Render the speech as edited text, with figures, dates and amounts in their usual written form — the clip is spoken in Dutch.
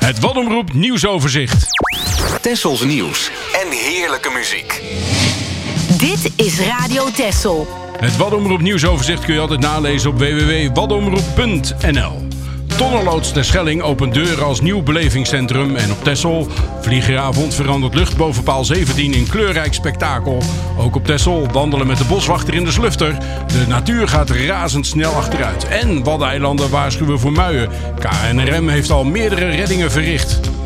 Het Waddomroep nieuwsoverzicht. Tessels nieuws en heerlijke muziek. Dit is Radio Texel. Het Waddomroep nieuwsoverzicht kun je altijd nalezen op www.waddomroep.nl. Tonnenloods Terschelling opent deuren als nieuw belevingscentrum. En op Texel, Vliegeravond verandert lucht boven paal 17 in kleurrijk spektakel. Ook op Texel, wandelen met de boswachter in de slufter. De natuur gaat razendsnel achteruit. En Waddeneilanden waarschuwen voor muien. KNRM heeft al meerdere reddingen verricht.